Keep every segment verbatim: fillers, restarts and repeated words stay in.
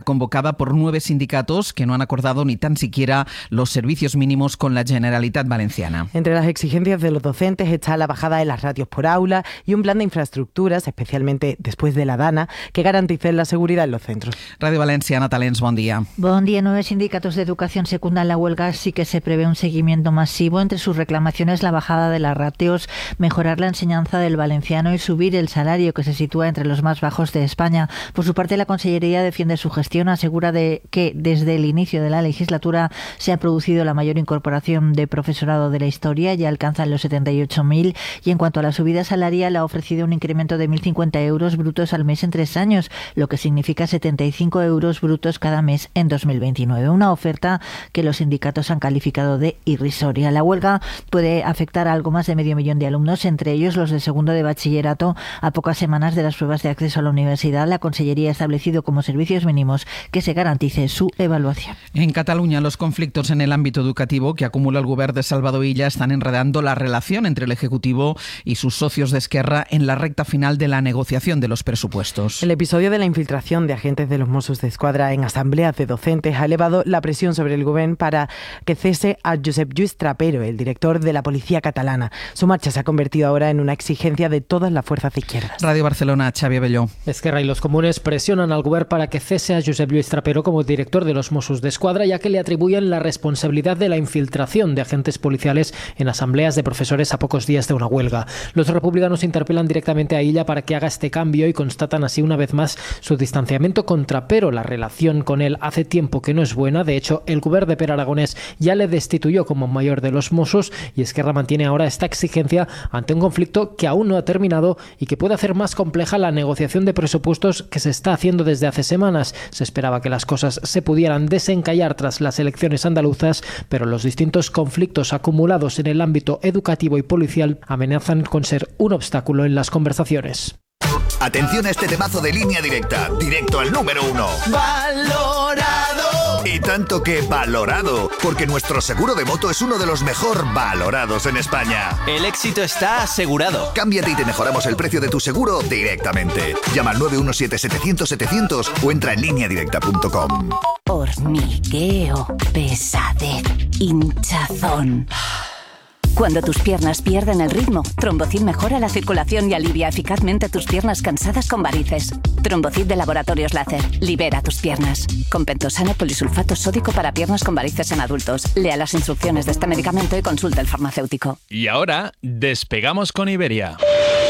convocada por nueve sindicatos que no han acordado ni tan siquiera los servicios mínimos con la Generalitat Valenciana. Entre las exigencias de los docentes está la bajada de las ratios por aula y un plan de infraestructuras, especialmente después de la DANA, que garanticen la seguridad en los centros. Radio Valenciana, Talents, buen día. Buen día. Nueve sindicatos de educación secundan la huelga, sí que se prevé un seguimiento masivo. Entre sus reclamaciones, la bajada de las ratios, mejorar la enseñanza del valenciano y subir el salario, que se sitúa entre los más bajos de España. Por su parte, la Consellería defiende su gestión, asegura de que desde el inicio de la legislatura se ha producido la mayor incorporación de profesorado de la historia, ya alcanzan los setenta y ocho mil, y en cuanto a la subida salarial ha ofrecido un incremento de mil cincuenta euros brutos al mes en tres años, lo que significa setenta y cinco euros brutos cada mes en dos mil veintinueve, una oferta que los sindicatos han calificado de irrisoria. La huelga puede afectar a algo más de medio millón de alumnos, entre ellos los de segundo de bachillerato. A pocas semanas de las pruebas de acceso a la universidad, la Consellería ha establecido como servicios mínimos que se garantice su evaluación. En Cataluña, los conflictos en el ámbito educativo que acumula el gobierno de Salvador Illa están enredando la relación entre el Ejecutivo y sus socios de Esquerra en la recta final de la negociación de los presupuestos. El episodio de la infiltración de agentes de los Mossos d'Esquadra en asambleas de docentes ha elevado la presión sobre el gobierno para que cese a Josep Lluís Trapero, el director de la policía catalana. Su marcha se ha convertido ahora en una exigencia de todas las fuerzas de izquierdas. Radio Barcelona, Xavi Abelló. Esquerra y los comunes presionan al gobierno para que cese a Josep Lluís Trapero como director de los Mossos d'Esquadra, ya que le atribuyen la responsabilidad de la infiltración de agentes policiales en asambleas de profesores a pocos días de una huelga. Los republicanos interpelan directamente a Illa para que haga este cambio y constatan así una vez más su distanciamiento con Trapero. La relación con él hace tiempo que no es buena. De hecho, el gobierno de Pere Aragonés ya le destituyó como mayor de los Mossos, y Esquerra mantiene ahora esta exigencia ante un conflicto que aún no ha terminado y que puede hacer más compleja la negociación de presupuestos que se está haciendo desde hace semanas. Se esperaba que las cosas se pudieran desencallar tras las elecciones andaluzas, pero los distintos conflictos acumulados en el ámbito educativo y policial amenazan con ser un obstáculo en las conversaciones. Atención a este temazo de Línea Directa, directo al número uno. ¡Valorado! Y tanto que valorado, porque nuestro seguro de moto es uno de los mejor valorados en España. El éxito está asegurado. Cámbiate y te mejoramos el precio de tu seguro directamente. Llama al nueve uno siete setecientos setecientos o entra en línea directa punto com. Hormigueo, pesadez, hinchazón. Cuando tus piernas pierden el ritmo, Trombocid mejora la circulación y alivia eficazmente tus piernas cansadas con varices. Trombocid de Laboratorios Láser. Libera tus piernas. Con pentosano polisulfato sódico para piernas con varices en adultos. Lea las instrucciones de este medicamento y consulte al farmacéutico. Y ahora, despegamos con Iberia.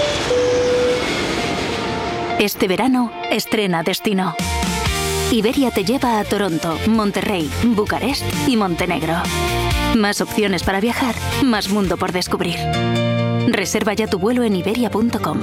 Este verano, estrena destino. Iberia te lleva a Toronto, Monterrey, Bucarest y Montenegro. Más opciones para viajar, más mundo por descubrir. Reserva ya tu vuelo en iberia punto com.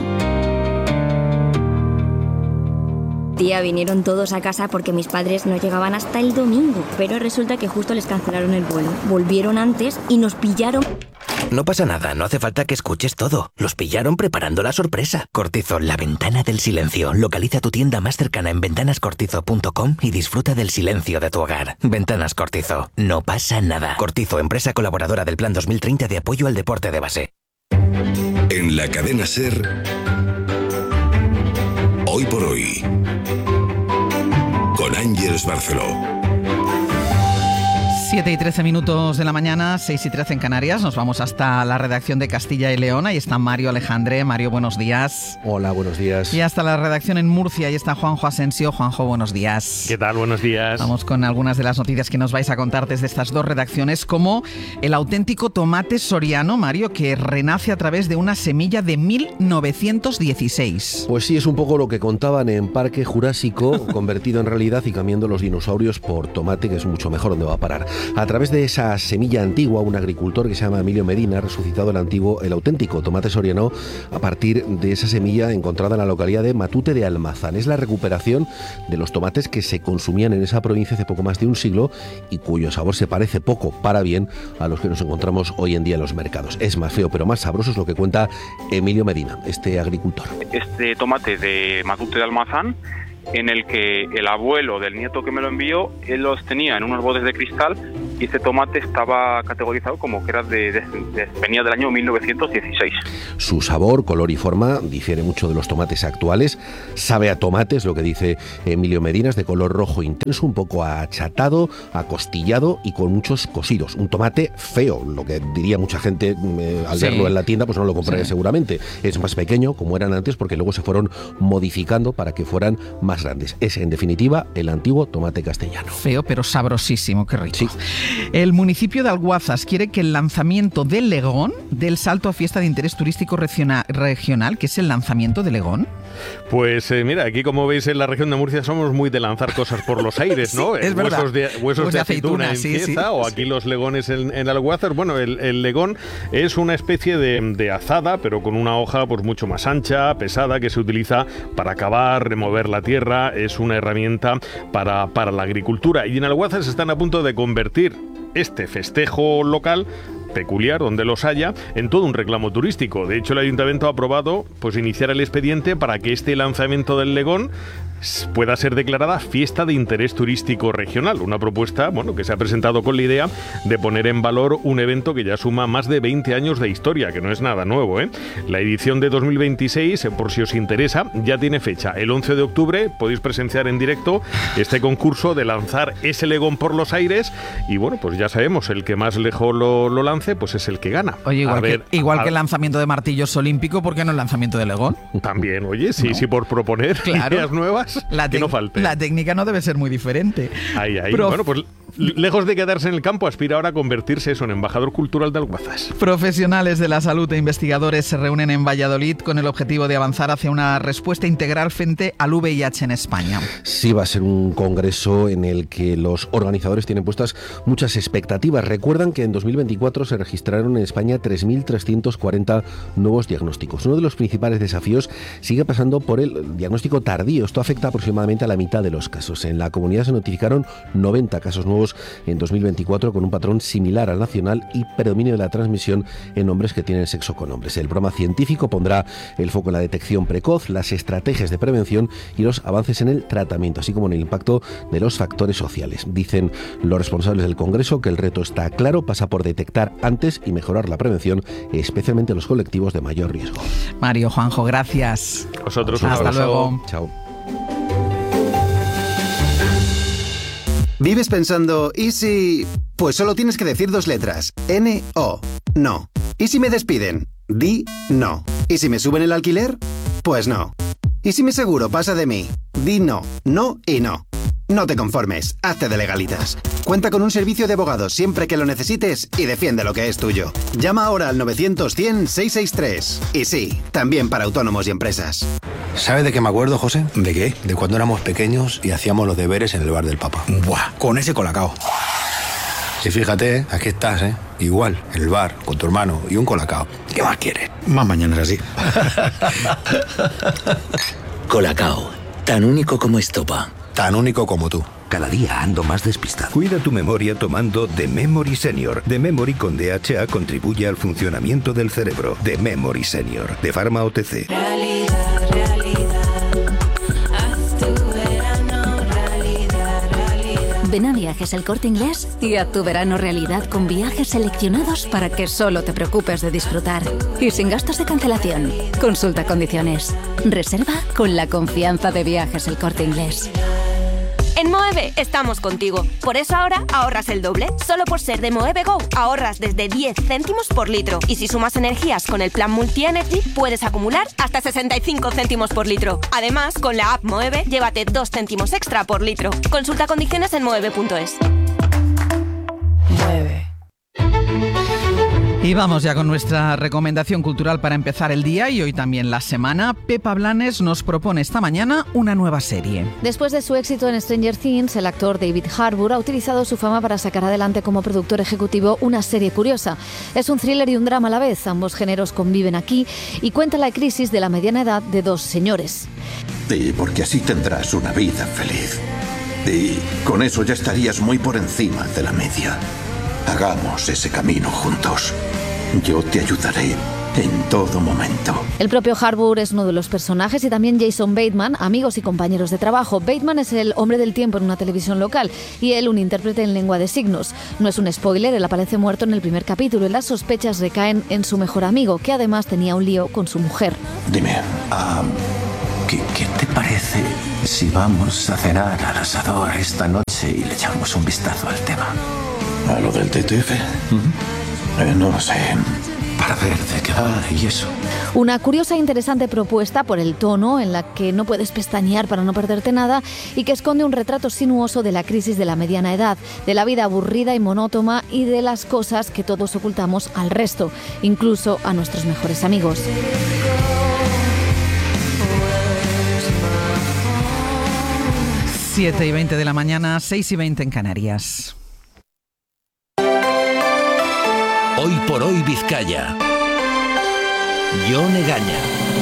Tía, vinieron todos a casa porque mis padres no llegaban hasta el domingo, pero resulta que justo les cancelaron el vuelo. Volvieron antes y nos pillaron. No pasa nada, no hace falta que escuches todo. Los pillaron preparando la sorpresa. Cortizo, la ventana del silencio. Localiza tu tienda más cercana en ventanas cortizo punto com y disfruta del silencio de tu hogar. Ventanas Cortizo, no pasa nada. Cortizo, empresa colaboradora del Plan dos mil treinta de apoyo al deporte de base. En la cadena SER, Hoy por Hoy, con Ángeles Barceló. siete y trece minutos de la mañana, seis y trece en Canarias. Nos vamos hasta la redacción de Castilla y León. Ahí está Mario Alejandre. Mario, buenos días. Hola, buenos días. Y hasta la redacción en Murcia. Ahí está Juanjo Asensio. Juanjo, buenos días. ¿Qué tal? Buenos días. Vamos con algunas de las noticias que nos vais a contar desde estas dos redacciones, como el auténtico tomate soriano, Mario, que renace a través de una semilla de mil novecientos dieciséis. Pues sí, es un poco lo que contaban en Parque Jurásico, convertido en realidad y cambiando los dinosaurios por tomate, que es mucho mejor donde va a parar. A través de esa semilla antigua, un agricultor que se llama Emilio Medina ha resucitado el antiguo, el auténtico tomate soriano a partir de esa semilla encontrada en la localidad de Matute de Almazán. Es la recuperación de los tomates que se consumían en esa provincia hace poco más de un siglo y cuyo sabor se parece poco, para bien, a los que nos encontramos hoy en día en los mercados. Es más feo, pero más sabroso, es lo que cuenta Emilio Medina, este agricultor. Este tomate de Matute de Almazán, en el que el abuelo del nieto que me lo envió, él los tenía en unos botes de cristal y este tomate estaba categorizado como que era de, de, de venía del año mil novecientos dieciséis. Su sabor, color y forma difiere mucho de los tomates actuales. Sabe a tomate, es lo que dice Emilio Medina, es de color rojo intenso, un poco achatado, acostillado y con muchos cosidos. Un tomate feo, lo que diría mucha gente eh, al sí. verlo en la tienda, pues no lo compraría sí. seguramente. Es más pequeño, como eran antes, porque luego se fueron modificando para que fueran más grandes. Es, en definitiva, el antiguo tomate castellano. Feo, pero sabrosísimo, qué rico. Sí. El municipio de Alguazas quiere que el lanzamiento del Legón dé el salto a fiesta de interés turístico regional. ¿Qué es el lanzamiento de Legón? Pues eh, mira, aquí como veis en la región de Murcia somos muy de lanzar cosas por los aires, ¿no? Sí, es verdad. Huesos de, huesos de, de aceituna, aceituna en sí, Cieza, sí, o aquí sí. los legones en, en Alguazas. Bueno, el, el legón es una especie de, de azada, pero con una hoja pues mucho más ancha, pesada, que se utiliza para cavar, remover la tierra. Es una herramienta para, para la agricultura. Y en Alguazas están a punto de convertir este festejo local peculiar, donde los haya, en todo un reclamo turístico. De hecho, el ayuntamiento ha aprobado pues iniciar el expediente para que este lanzamiento del Legón pueda ser declarada fiesta de interés turístico regional. Una propuesta, bueno, que se ha presentado con la idea de poner en valor un evento que ya suma más de veinte años de historia, que no es nada nuevo, ¿eh? La edición de dos mil veintiséis, por si os interesa, ya tiene fecha. El once de octubre podéis presenciar en directo este concurso de lanzar ese Legón por los aires y, bueno, pues ya sabemos, el que más lejos lo, lo lance, pues es el que gana. Oye, igual, a ver, que, igual a, que el lanzamiento de martillos olímpico, ¿por qué no el lanzamiento de Legón? También, oye, sí, no. sí, por proponer claro. ideas nuevas, la que no falte. La técnica no debe ser muy diferente. Ahí, ahí. Prof... Bueno, pues lejos de quedarse en el campo, aspira ahora a convertirse eso en embajador cultural de Alguazas. Profesionales de la salud e investigadores se reúnen en Valladolid con el objetivo de avanzar hacia una respuesta integral frente al V I H en España. Sí, va a ser un congreso en el que los organizadores tienen puestas muchas expectativas. Recuerdan que en dos mil veinticuatro se registraron en España tres mil trescientos cuarenta nuevos diagnósticos. Uno de los principales desafíos sigue pasando por el diagnóstico tardío. Esto afecta aproximadamente a la mitad de los casos. En la comunidad se notificaron noventa casos nuevos en dos mil veinticuatro con un patrón similar al nacional y predominio de la transmisión en hombres que tienen sexo con hombres. El programa científico pondrá el foco en la detección precoz, las estrategias de prevención y los avances en el tratamiento, así como en el impacto de los factores sociales. Dicen los responsables del Congreso que el reto está claro, pasa por detectar antes y mejorar la prevención, especialmente en los colectivos de mayor riesgo. Mario, Juanjo, gracias. Vosotros, un abrazo. Hasta luego. Chao. ¿Vives pensando, ¿y si...? Pues solo tienes que decir dos letras. N O. No. ¿Y si me despiden? Di no. ¿Y si me suben el alquiler? Pues no. ¿Y si mi seguro pasa de mí? Di no. No y no. No te conformes, hazte de Legalitas. Cuenta con un servicio de abogados siempre que lo necesites y defiende lo que es tuyo. Llama ahora al novecientos cien seiscientos sesenta y tres. Y sí, también para autónomos y empresas. ¿Sabe de qué me acuerdo, José? ¿De qué? De cuando éramos pequeños y hacíamos los deberes en el bar del Papa. Buah, con ese colacao. Y fíjate, aquí estás, ¿eh? Igual, en el bar, con tu hermano y un colacao. ¿Qué más quieres? Más mañana es así. Colacao, tan único como estopa. Tan único como tú. Cada día ando más despistado. Cuida tu memoria tomando The Memory Senior. The Memory con D H A contribuye al funcionamiento del cerebro. The Memory Senior, de Pharma O T C. Realidad, realidad. Haz tu verano realidad, realidad. Ven a Viajes El Corte Inglés y haz tu verano realidad con viajes seleccionados para que solo te preocupes de disfrutar. Y sin gastos de cancelación. Consulta condiciones. Reserva con la confianza de Viajes El Corte Inglés. En Moeve estamos contigo. Por eso ahora ahorras el doble. Solo por ser de Moeve Go ahorras desde diez céntimos por litro. Y si sumas energías con el plan Multi Energy, puedes acumular hasta sesenta y cinco céntimos por litro. Además, con la app Moeve, llévate dos céntimos extra por litro. Consulta condiciones en moeve punto es. Mueve. Y vamos ya con nuestra recomendación cultural para empezar el día y hoy también la semana. Pepa Blanes nos propone esta mañana una nueva serie. Después de su éxito en Stranger Things, el actor David Harbour ha utilizado su fama para sacar adelante como productor ejecutivo una serie curiosa. Es un thriller y un drama a la vez, ambos géneros conviven aquí y cuenta la crisis de la mediana edad de dos señores. Y porque así tendrás una vida feliz. Y con eso ya estarías muy por encima de la media. Hagamos ese camino juntos. Yo te ayudaré en todo momento. El propio Harbour es uno de los personajes y también Jason Bateman, amigos y compañeros de trabajo. Bateman es el hombre del tiempo en una televisión local y él un intérprete en lengua de signos. No es un spoiler, él aparece muerto en el primer capítulo y las sospechas recaen en su mejor amigo, que además tenía un lío con su mujer. Dime, um, ¿qué, ¿qué te parece si vamos a cenar al asador esta noche y le echamos un vistazo al tema? ¿A lo del T T F? Uh-huh. eh, no lo sé, para ver de qué va y eso. Una curiosa e interesante propuesta por el tono en la que no puedes pestañear para no perderte nada y que esconde un retrato sinuoso de la crisis de la mediana edad, de la vida aburrida y monótona y de las cosas que todos ocultamos al resto, incluso a nuestros mejores amigos. siete y veinte de la mañana, seis y veinte en Canarias. Hoy por hoy Vizcaya. Jon Egaña.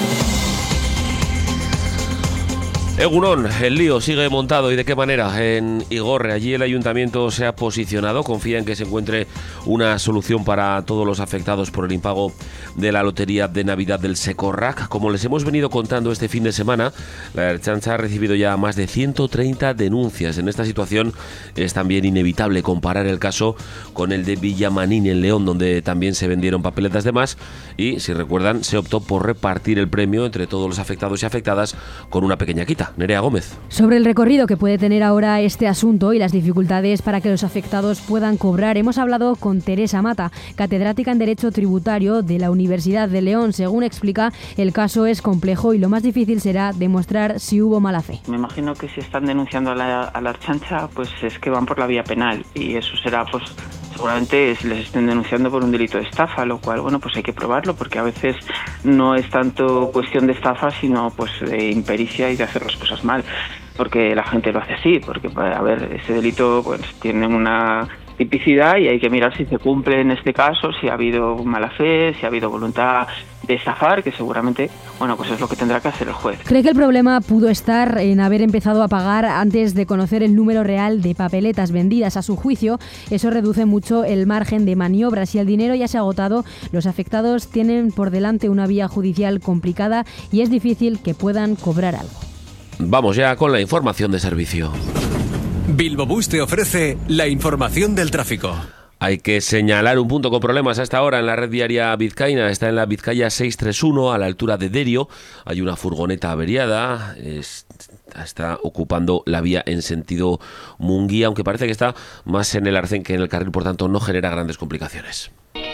Egunon, el lío sigue montado. ¿Y de qué manera? En Igorre, allí el ayuntamiento se ha posicionado, confía en que se encuentre una solución para todos los afectados por el impago de la lotería de Navidad del Secorrac. Como les hemos venido contando este fin de semana, la Ertzaintza ha recibido ya más de ciento treinta denuncias. En esta situación es también inevitable comparar el caso con el de Villamanín en León, donde también se vendieron papeletas de más y, si recuerdan, se optó por repartir el premio entre todos los afectados y afectadas con una pequeña quita. Nerea Gómez. Sobre el recorrido que puede tener ahora este asunto y las dificultades para que los afectados puedan cobrar, hemos hablado con Teresa Mata, catedrática en Derecho Tributario de la Universidad de León. Según explica, el caso es complejo y lo más difícil será demostrar si hubo mala fe. Me imagino que si están denunciando a la, a la Ertzaintza, pues es que van por la vía penal y eso será, pues seguramente les estén denunciando por un delito de estafa, lo cual, bueno, pues hay que probarlo porque a veces no es tanto cuestión de estafa, sino pues de impericia y de hacer las cosas mal, porque la gente lo hace así, porque, a ver, ese delito pues tiene una tipicidad y hay que mirar si se cumple en este caso, si ha habido mala fe, si ha habido voluntad de estafar, que seguramente, bueno, pues es lo que tendrá que hacer el juez. ¿Cree que el problema pudo estar en haber empezado a pagar antes de conocer el número real de papeletas vendidas? A su juicio, eso reduce mucho el margen de maniobra. Si el dinero ya se ha agotado, los afectados tienen por delante una vía judicial complicada y es difícil que puedan cobrar algo. Vamos ya con la información de servicio. Bilbobús te ofrece la información del tráfico. Hay que señalar un punto con problemas hasta ahora en la red viaria vizcaína. Está en la Vizcaya seiscientos treinta y uno, a la altura de Derio. Hay una furgoneta averiada. Es, está ocupando la vía en sentido Munguía, aunque parece que está más en el arcén que en el carril, por tanto no genera grandes complicaciones.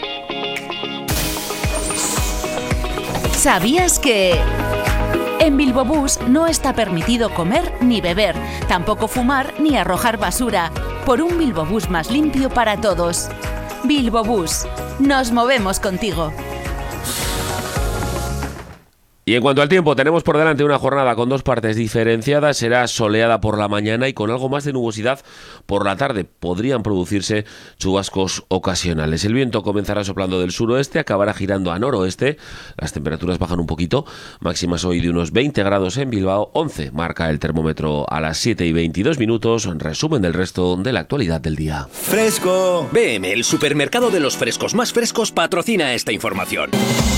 ¿Sabías que...? En Bilbobús no está permitido comer ni beber, tampoco fumar ni arrojar basura. Por un Bilbobús más limpio para todos. Bilbobús, nos movemos contigo. Y en cuanto al tiempo, tenemos por delante una jornada con dos partes diferenciadas. Será soleada por la mañana y con algo más de nubosidad por la tarde. Podrían producirse chubascos ocasionales. El viento comenzará soplando del suroeste, acabará girando a noroeste. Las temperaturas bajan un poquito. Máximas hoy de unos veinte grados en Bilbao. once marca el termómetro a las siete y veintidós minutos. Resumen del resto de la actualidad del día. ¡Fresco! B M, el supermercado de los frescos más frescos, patrocina esta información.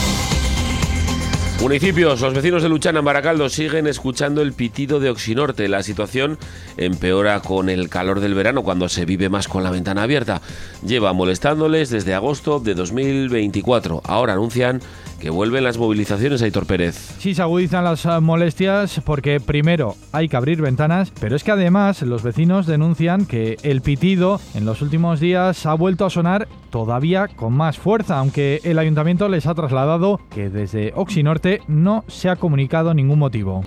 Municipios, los vecinos de Luchana en Baracaldo siguen escuchando el pitido de Oxinorte. La situación empeora con el calor del verano cuando se vive más con la ventana abierta. Lleva molestándoles desde agosto de dos mil veinticuatro. Ahora anuncian que vuelven las movilizaciones, Aitor Pérez. Sí, se agudizan las molestias porque primero hay que abrir ventanas, pero es que además los vecinos denuncian que el pitido en los últimos días ha vuelto a sonar todavía con más fuerza, aunque el ayuntamiento les ha trasladado que desde Oxinorte no se ha comunicado ningún motivo.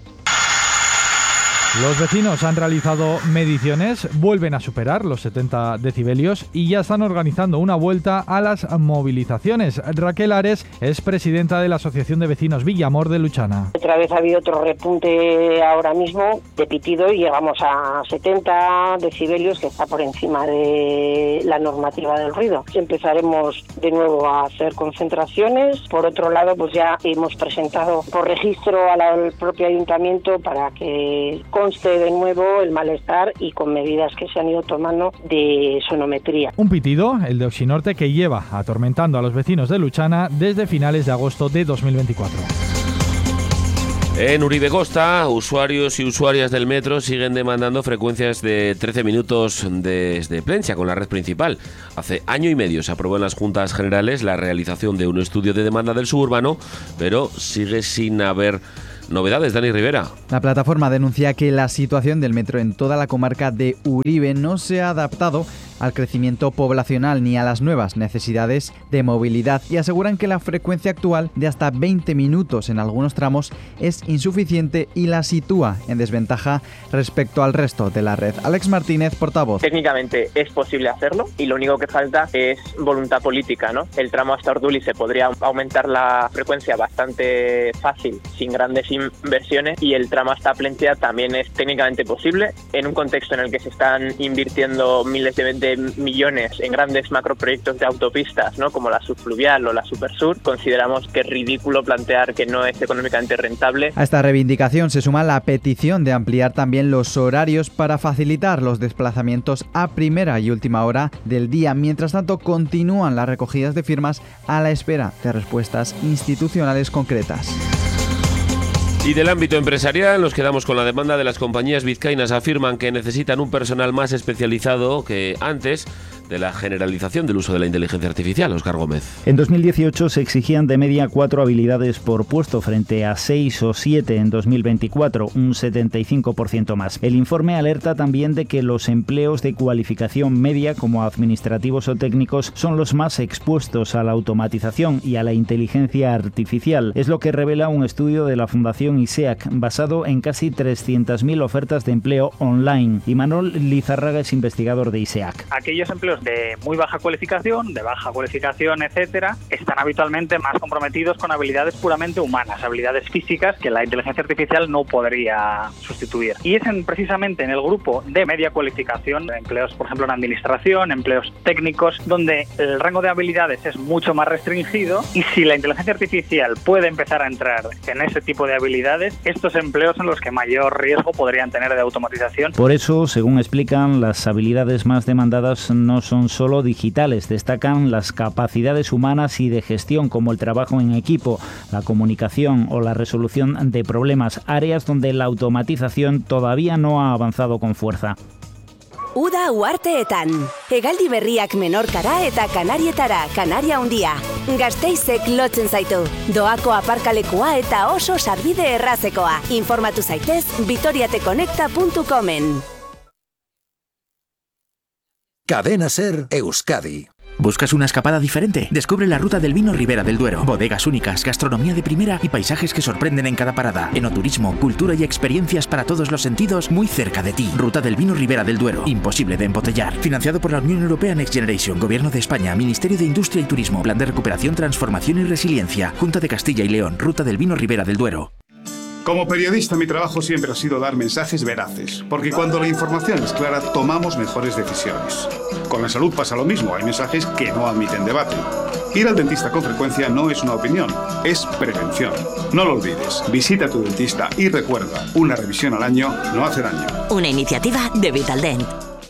Los vecinos han realizado mediciones, vuelven a superar los setenta decibelios y ya están organizando una vuelta a las movilizaciones. Raquel Ares es presidenta de la Asociación de Vecinos Villamor de Luchana. Otra vez ha habido otro repunte ahora mismo de pitido y llegamos a setenta decibelios, que está por encima de la normativa del ruido. Empezaremos de nuevo a hacer concentraciones. Por otro lado, pues ya hemos presentado por registro al propio ayuntamiento para que con conste de nuevo el malestar y con medidas que se han ido tomando de sonometría. Un pitido, el de Oxinorte, que lleva atormentando a los vecinos de Luchana desde finales de agosto de dos mil veinticuatro. En Uribe Costa, usuarios y usuarias del metro siguen demandando frecuencias de trece minutos desde Plentzia con la red principal. Hace año y medio se aprobó en las Juntas Generales la realización de un estudio de demanda del suburbano, pero sigue sin haber novedades. Dani Rivera. La plataforma denuncia que la situación del metro en toda la comarca de Uribe no se ha adaptado al crecimiento poblacional ni a las nuevas necesidades de movilidad y aseguran que la frecuencia actual de hasta veinte minutos en algunos tramos es insuficiente y la sitúa en desventaja respecto al resto de la red. Alex Martínez, portavoz. Técnicamente es posible hacerlo y lo único que falta es voluntad política, ¿no? El tramo hasta Orduli se podría aumentar la frecuencia bastante fácil, sin grandes inversiones, y el tramo hasta Plentzia también es técnicamente posible en un contexto en el que se están invirtiendo miles de, de millones en grandes macroproyectos de autopistas, ¿no? Como la Subfluvial o la Supersur. Consideramos que es ridículo plantear que no es económicamente rentable. A esta reivindicación se suma la petición de ampliar también los horarios para facilitar los desplazamientos a primera y última hora del día. Mientras tanto, continúan las recogidas de firmas a la espera de respuestas institucionales concretas. Y del ámbito empresarial nos quedamos con la demanda de las compañías vizcaínas. Afirman que necesitan un personal más especializado que antes de la generalización del uso de la inteligencia artificial. Óscar Gómez. En dos mil dieciocho se exigían de media cuatro habilidades por puesto frente a seis o siete en dos mil veinticuatro, un setenta y cinco por ciento más. El informe alerta también de que los empleos de cualificación media como administrativos o técnicos son los más expuestos a la automatización y a la inteligencia artificial. Es lo que revela un estudio de la Fundación ISEAC basado en casi trescientas mil ofertas de empleo online. Imanol Lizarraga es investigador de ISEAC. Aquellos empleos de muy baja cualificación, de baja cualificación, etcétera, están habitualmente más comprometidos con habilidades puramente humanas, habilidades físicas que la inteligencia artificial no podría sustituir. Y es en, precisamente en el grupo de media cualificación, empleos, por ejemplo, en administración, empleos técnicos, donde el rango de habilidades es mucho más restringido, y si la inteligencia artificial puede empezar a entrar en ese tipo de habilidades, estos empleos son los que mayor riesgo podrían tener de automatización. Por eso, según explican, las habilidades más demandadas no son solo digitales, destacan las capacidades humanas y de gestión como el trabajo en equipo, la comunicación o la resolución de problemas, áreas donde la automatización todavía no ha avanzado con fuerza. Uda uarteetan. Hegaldi berriak menorkara eta kanarietara, Kanaria handia. Gasteizek lotzen zaitu. Doako aparkalekua eta oso sarbide errazekoa. Informatu zaitez vitoriateconecta punto comen. Cadena Ser Euskadi. ¿Buscas una escapada diferente? Descubre la ruta del vino Ribera del Duero. Bodegas únicas, gastronomía de primera y paisajes que sorprenden en cada parada. Enoturismo, cultura y experiencias para todos los sentidos muy cerca de ti. Ruta del vino Ribera del Duero. Imposible de embotellar. Financiado por la Unión Europea Next Generation, Gobierno de España, Ministerio de Industria y Turismo, Plan de Recuperación, Transformación y Resiliencia, Junta de Castilla y León. Ruta del vino Ribera del Duero. Como periodista, mi trabajo siempre ha sido dar mensajes veraces, porque cuando la información es clara, tomamos mejores decisiones. Con la salud pasa lo mismo, hay mensajes que no admiten debate. Ir al dentista con frecuencia no es una opinión, es prevención. No lo olvides, visita a tu dentista y recuerda, una revisión al año no hace daño. Una iniciativa de Vitaldent.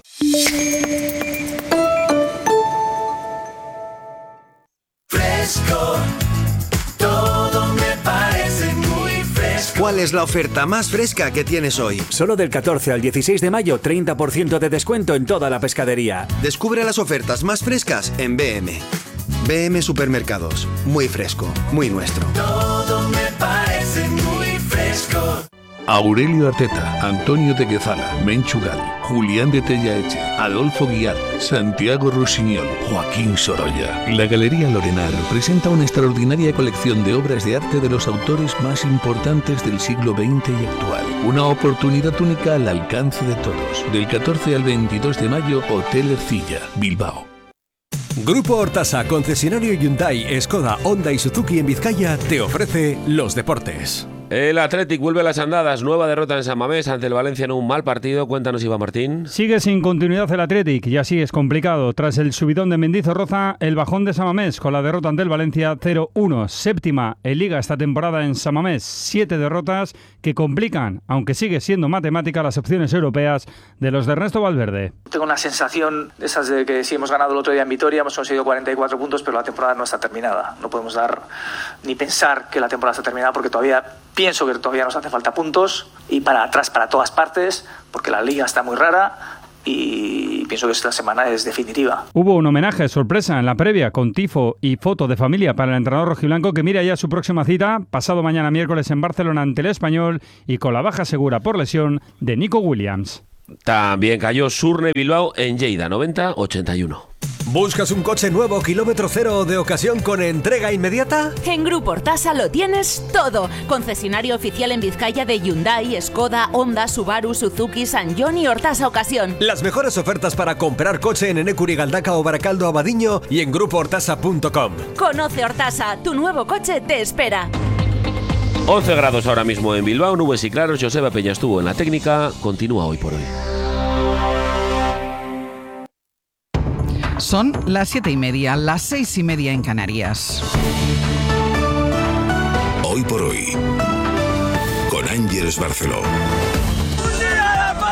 Fresco, todo me parece muy fresco. ¿Cuál es la oferta más fresca que tienes hoy? Solo del catorce al dieciséis de mayo, treinta por ciento de descuento en toda la pescadería. Descubre las ofertas más frescas en B M. B M Supermercados. Muy fresco, muy nuestro. Todo me parece muy fresco. Aurelio Arteta, Antonio de Guezala, Menchugal, Julián de Tellaeche, Adolfo Guiar, Santiago Rusiñol, Joaquín Sorolla. La Galería Lorenar presenta una extraordinaria colección de obras de arte de los autores más importantes del siglo veinte y actual. Una oportunidad única al alcance de todos. Del catorce al veintidós de mayo, Hotel Ercilla, Bilbao. Grupo Hortasa, concesionario Hyundai, Skoda, Honda y Suzuki en Vizcaya, te ofrece los deportes. El Athletic vuelve a las andadas, nueva derrota en San Mamés ante el Valencia en un mal partido. Cuéntanos, Iván Martín. Sigue sin continuidad el Athletic y así es complicado. Tras el subidón de Mendizorroza, el bajón de San Mamés con la derrota ante el Valencia cero uno. Séptima en Liga esta temporada en San Mamés. Siete derrotas que complican, aunque sigue siendo matemática, las opciones europeas de los de Ernesto Valverde. Tengo una sensación de esas de que sí hemos ganado el otro día en Vitoria, hemos conseguido cuarenta y cuatro puntos, pero la temporada no está terminada. No podemos dar ni pensar que la temporada está terminada porque todavía pienso que todavía nos hace falta puntos y para atrás para todas partes porque la liga está muy rara y pienso que esta semana es definitiva. Hubo un homenaje sorpresa en la previa con tifo y foto de familia para el entrenador rojiblanco que mira ya su próxima cita pasado mañana miércoles en Barcelona ante el Español y con la baja segura por lesión de Nico Williams. También cayó Surne Bilbao en Lleida, noventa ochenta y uno. ¿Buscas un coche nuevo, kilómetro cero de ocasión con entrega inmediata? En Grupo Hortasa lo tienes todo. Concesionario oficial en Vizcaya de Hyundai, Skoda, Honda, Subaru, Suzuki, Sanyong y Hortasa Ocasión. Las mejores ofertas para comprar coche en Enecuri, Galdaka o Baracaldo Abadiño y en grupo hortasa punto com. Conoce Hortasa, tu nuevo coche te espera. once grados ahora mismo en Bilbao, nubes y claros. Joseba Peña estuvo en la técnica, continúa Hoy por Hoy. Son las siete y media, las seis y media en Canarias. Hoy por Hoy, con Ángeles Barceló.